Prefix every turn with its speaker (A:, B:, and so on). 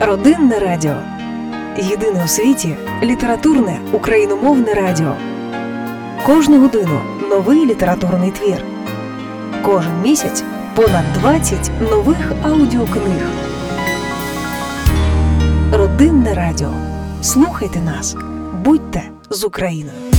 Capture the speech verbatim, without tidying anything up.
A: Родинне радіо. Єдине у світі літературне україномовне радіо. Кожну годину новий літературний твір. Кожен місяць понад двадцять нових аудіокниг. Родинне радіо. Слухайте нас. Будьте з Україною.